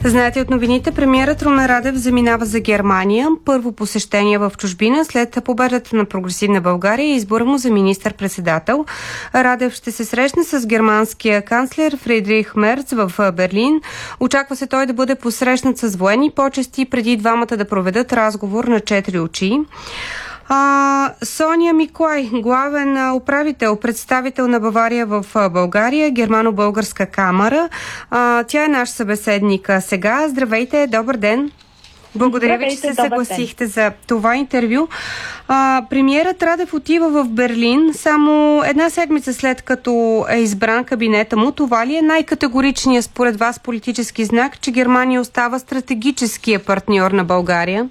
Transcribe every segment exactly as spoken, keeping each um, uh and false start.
Знаете от новините, премиерът Румен Радев заминава за Германия. Първо посещение в чужбина след победата на Прогресивна България и избора му за министър-председател. Радев ще се срещне с германския канцлер Фридрих Мерц в Берлин. Очаква се той да бъде посрещнат с военни почести преди двамата да проведат разговор на четири очи. А, Соня Миклай, главен управител, представител на Бавария в България, Германо-българска камара. А, тя е наш събеседник сега. Здравейте, добър ден. Благодаря Здравейте, ви, че се съгласихте ден. за това интервю. А, премиерът Радев отива в Берлин само една седмица след като е избран кабинета му. Това ли е най-категоричният според вас политически знак, че Германия остава стратегическия партньор на България?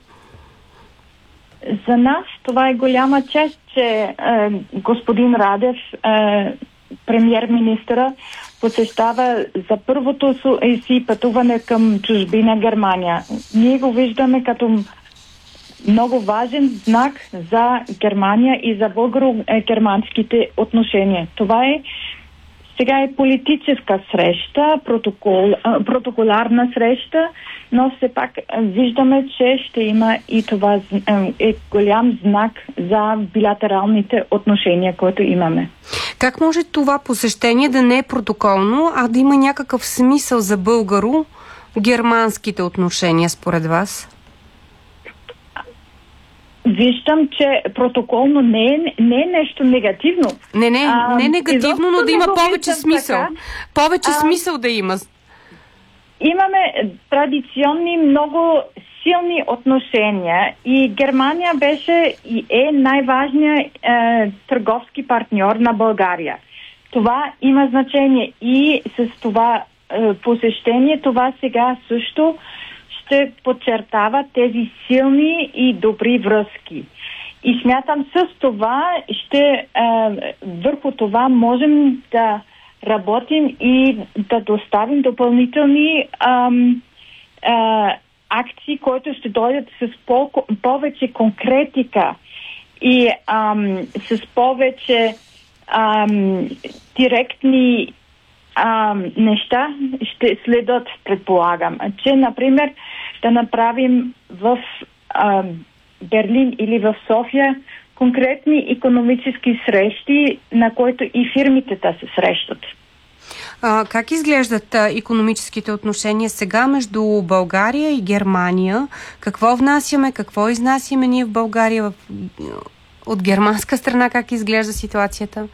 За нас това е голяма чест, че е, господин Радев, е, премиер-министъра, посещава за първото си пътуване към чужбина Германия. Ние го виждаме като много важен знак за Германия и за българо-германските отношения. Това е сега е политическа среща, протокол, протоколарна среща, но все пак виждаме, че ще има и това е голям знак за билатералните отношения, които имаме. Как може това посещение да не е протоколно, а да има някакъв смисъл за българо-германските отношения, според вас? Виждам, че протоколно не е, не е нещо негативно. Не, не, а, не е негативно, но да има повече смисъл. Така. Повече а, смисъл да има. Имаме традиционни, много силни отношения и Германия беше и е най-важният е, търговски партньор на България. Това има значение и с това е, посещение, това сега също ще подчертава тези силни и добри връзки. И смятам с това, ще е, върху това можем да работим и да доставим допълнителни е, е, акции, които ще дойдат с по- повече конкретика и е, с повече е, директни А, неща ще следват, предполагам. Че, например, да направим в а, Берлин или в София конкретни икономически срещи, на които и фирмите да се срещат. А, как изглеждат а, икономическите отношения сега между България и Германия? Какво внасяме, какво изнасяме ние в България? В... От германска страна как изглежда ситуацията?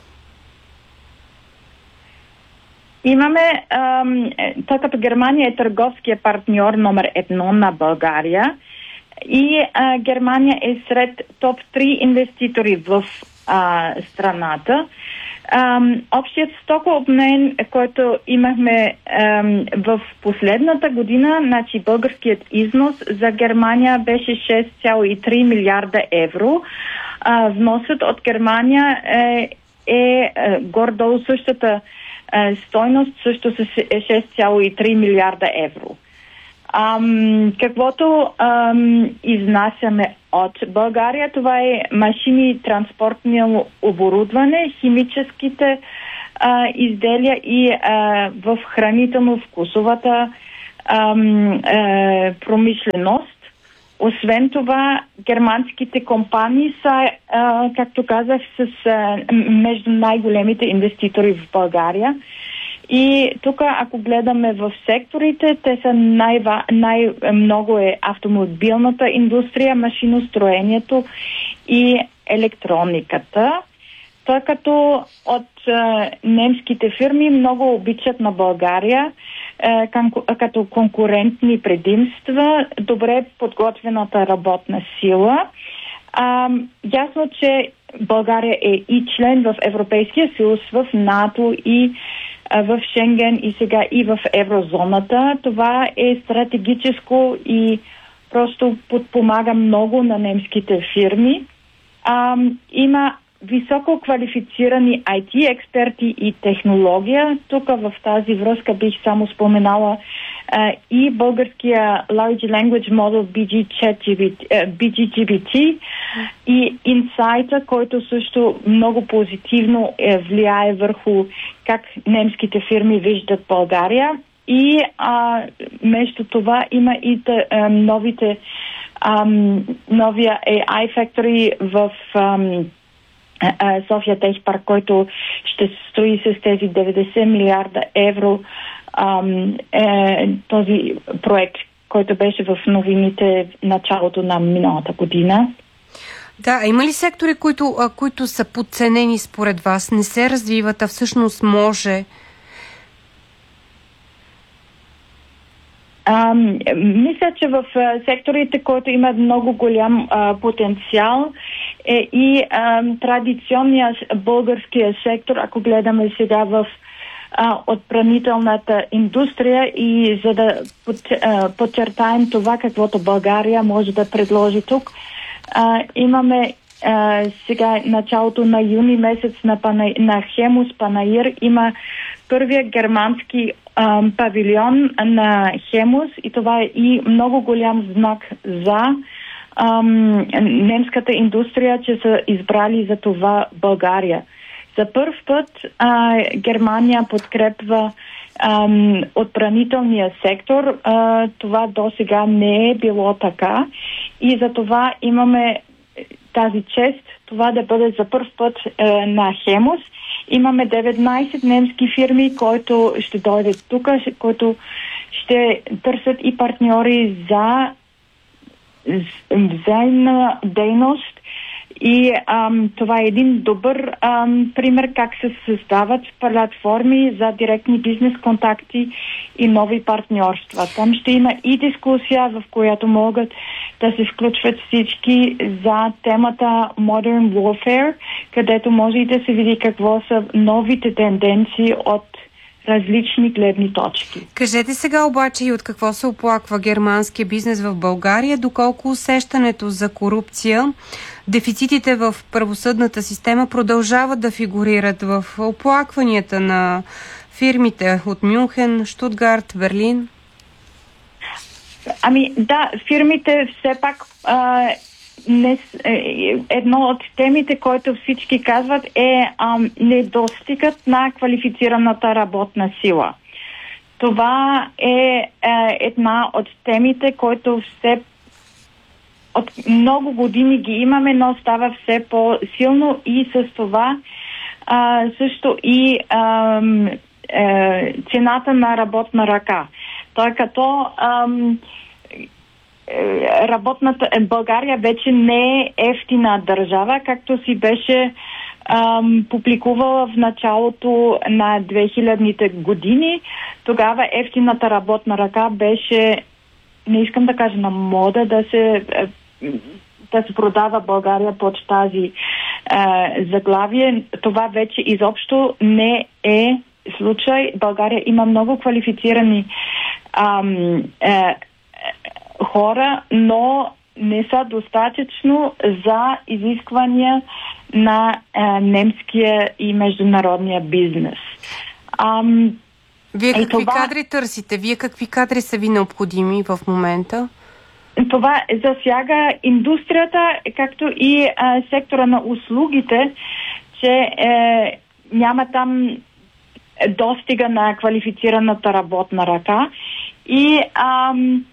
Имаме, тъй като Германия е търговския партньор номер едно на България и а, Германия е сред топ три инвеститори в а, страната. А, общият стокообмен, който имахме а, в последната година, значи българският износ за Германия беше шест цяло и три милиарда евро. А, вносът от Германия е, е, е гордо същата стойност също с шест цяло и три милиарда евро. Ам, каквото ам, изнасяме от България, това е машини, транспортно оборудване, химическите а, изделия и а, в хранително-вкусовата ам, а, промишленост. Освен това, германските компании са, а, както казах, с, а, между най-големите инвеститори в България. И тук, ако гледаме в секторите, те са най- най-много е автомобилната индустрия, машиностроението и електрониката. Тъй като от а, немските фирми много обичат на България като конкурентни предимства, добре подготвената работна сила. А, ясно, че България е и член в Европейския съюз, в НАТО и а, в Шенген и сега и в еврозоната. Това е стратегическо и просто подпомага много на немските фирми. А, има високо квалифицирани ай ти експерти и технология. Тук в тази връзка бих само споменала а, и българския Large Language Model би джи джи би ти и Insight, който също много позитивно е, влияе върху как немските фирми виждат България. и а, между това има и те, а, новите а, новия Ей Ай Factory в а, а, София Тех Парк, който ще се строи с тези деветдесет милиарда евро. А, е, този проект, който беше в новините в началото на миналата година. Да, има ли сектори, които, а, които са подценени според вас, не се развиват, а всъщност може? А, мисля, че в а, секторите, които имат много голям а, потенциал, е и а, традиционният българския сектор, ако гледаме сега в а, отбранителната индустрия, и за да под, а, подчертаем това, каквото България може да предложи тук. А, имаме а, сега началото на юни месец на, пана, на Хемус Панаир има първия германски а, павилион на Хемус, и това е и много голям знак за а, немската индустрия, че са избрали за това България. За първ път а, Германия подкрепва Um, отбранителния сектор. Uh, това до сега не е било така, и за това имаме тази чест това да бъде за първ път uh, на Хемус. Имаме деветнайсет немски фирми, които ще дойдат тук, които ще търсят и партньори за взаимна дейност. И ам, това е един добър ам, пример как се създават платформи за директни бизнес контакти и нови партньорства. Там ще има и дискусия, в която могат да се включват всички за темата Modern Warfare, където може и да се види какво са новите тенденции от различни гледни точки. Кажете сега обаче и от какво се оплаква германския бизнес в България, доколко усещането за корупция, дефицитите в правосъдната система продължават да фигурират в оплакванията на фирмите от Мюнхен, Щутгарт, Берлин? Ами да, фирмите все пак а, не, едно от темите, които всички казват е а, недостигът на квалифицираната работна сила. Това е а, една от темите, които все от много години ги имаме, но става все по-силно, и с това а, също и а, е, цената на работна ръка. Той като ам, работната България вече не е ефтина държава, както си беше ам, публикувала в началото на две хилядните години. Тогава ефтината работна ръка беше, не искам да кажа на мода, да се, да се продава България под тази а, заглавие. Това вече изобщо не е случай. България има много квалифицирани ам, е, хора, но не са достатъчно за изисквания на е, немския и международния бизнес. Ам, Вие какви това, кадри търсите? Вие какви кадри са ви необходими в момента? Това засяга индустрията, както и а, сектора на услугите, че е, няма там достига на квалифицираната работна ръка, и ам,